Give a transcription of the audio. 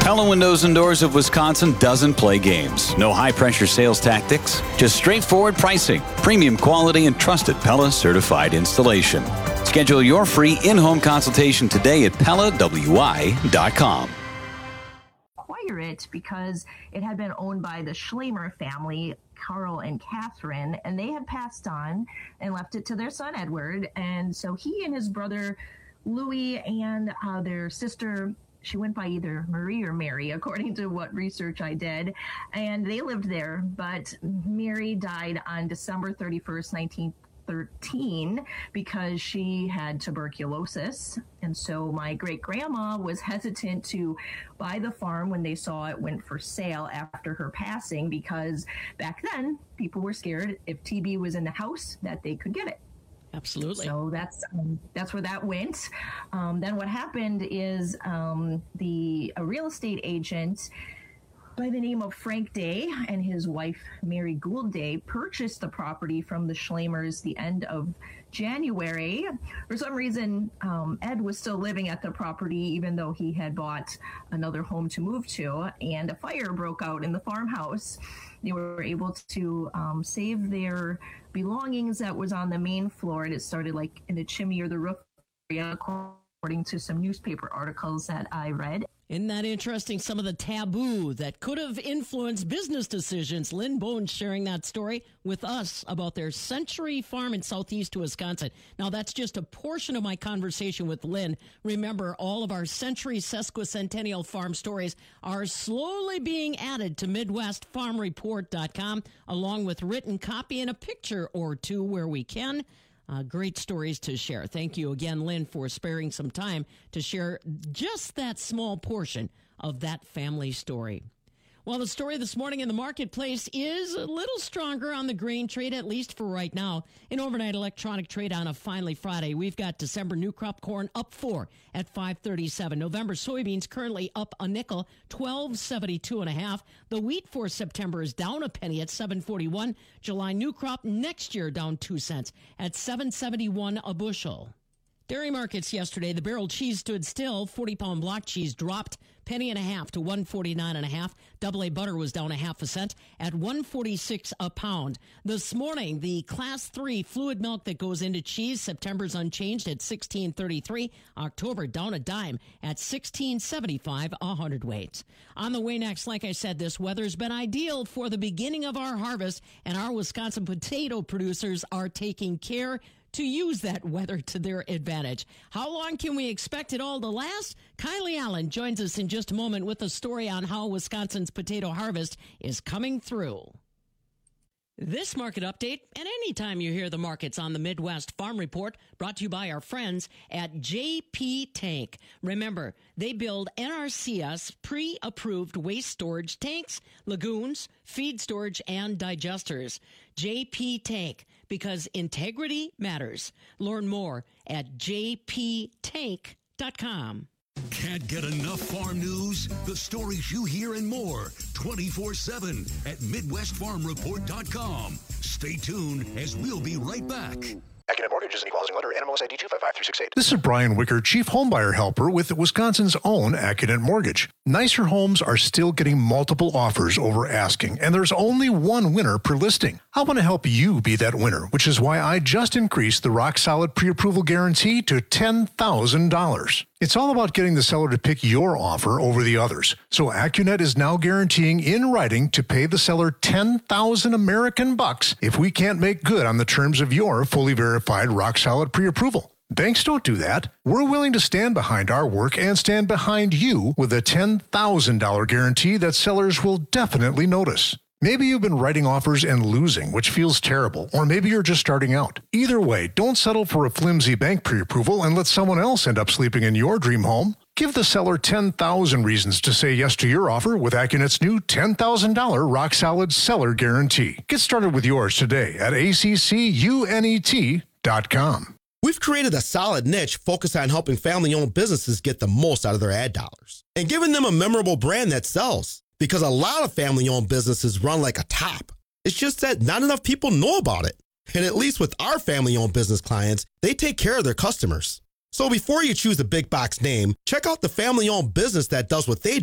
Pella Windows and Doors of Wisconsin doesn't play games. No high-pressure sales tactics, just straightforward pricing, premium quality, and trusted Pella certified installation. Schedule your free in-home consultation today at PellaWI.com. Acquire it because it had been owned by the Schlamer family, Carl and Catherine, and they had passed on and left it to their son Edward. And so he and his brother Louis and their sister, she went by either Marie or Mary, according to what research I did, and they lived there. But Mary died on December 31st, 1913, because she had tuberculosis. And so my great-grandma was hesitant to buy the farm when they saw it went for sale after her passing, because back then people were scared if TB was in the house that they could get it. Absolutely. So that's where that went. Then what happened is a real estate agent by the name of Frank Day and his wife Mary Gould Day purchased the property from the Schlamers the end of January. For some reason, Ed was still living at the property even though he had bought another home to move to, and a fire broke out in the farmhouse. They were able to save their belongings that was on the main floor, and it started like in the chimney or the roof area, according to some newspaper articles that I read. Isn't that interesting? Some of the taboo that could have influenced business decisions. Lynn Bones sharing that story with us about their Century Farm in southeast Wisconsin. Now, that's just a portion of my conversation with Lynn. Remember, all of our Century Sesquicentennial Farm stories are slowly being added to MidwestFarmReport.com, along with written copy and a picture or two where we can. Great stories to share. Thank you again, Lynn, for sparing some time to share just that small portion of that family story. Well, the story this morning in the marketplace is a little stronger on the grain trade, at least for right now. An overnight electronic trade on a finally Friday. We've got December new crop corn up 4 at 5.37. November soybeans currently up a nickel, 12.72.5. The wheat for September is down a penny at 7.41. July new crop next year down 2 cents at 7.71 a bushel. Dairy markets yesterday, the barrel cheese stood still. 40-pound block cheese dropped penny and a half to 149.5. Double A butter was down a half a cent at 146 a pound. This morning, the Class 3 fluid milk that goes into cheese, September's unchanged at 16.33. October down a dime at 16.75 a hundredweight. On the way next, like I said, this weather's been ideal for the beginning of our harvest, and our Wisconsin potato producers are taking care to use that weather to their advantage. How long can we expect it all to last? Kylie Allen joins us in just a moment with a story on how Wisconsin's potato harvest is coming through. This market update, and anytime you hear the markets on the Midwest Farm Report, brought to you by our friends at JP Tank. Remember, they build NRCS pre-approved waste storage tanks, lagoons, feed storage, and digesters. JP Tank, because integrity matters. Learn more at jptank.com. Can't get enough farm news? The stories you hear and more 24/7 at MidwestFarmReport.com. Stay tuned as we'll be right back. Accunet Mortgage is an equal housing lender. NMLS ID 255368. This is Brian Wicker, Chief Homebuyer Helper with Wisconsin's own Accunet Mortgage. Nicer homes are still getting multiple offers over asking, and there's only one winner per listing. I want to help you be that winner, which is why I just increased the Rock Solid Pre-Approval Guarantee to $10,000. It's all about getting the seller to pick your offer over the others. So Accunet is now guaranteeing in writing to pay the seller 10,000 American bucks if we can't make good on the terms of your fully verified Rock Solid Pre-Approval. Banks don't do that. We're willing to stand behind our work and stand behind you with a $10,000 guarantee that sellers will definitely notice. Maybe you've been writing offers and losing, which feels terrible, or maybe you're just starting out. Either way, don't settle for a flimsy bank pre-approval and let someone else end up sleeping in your dream home. Give the seller 10,000 reasons to say yes to your offer with Accunet's new $10,000 Rock Solid Seller Guarantee. Get started with yours today at accunet.com. We've created a solid niche focused on helping family-owned businesses get the most out of their ad dollars and giving them a memorable brand that sells. Because a lot of family-owned businesses run like a top. It's just that not enough people know about it. And at least with our family-owned business clients, they take care of their customers. So before you choose a big box name, check out the family-owned business that does what they do.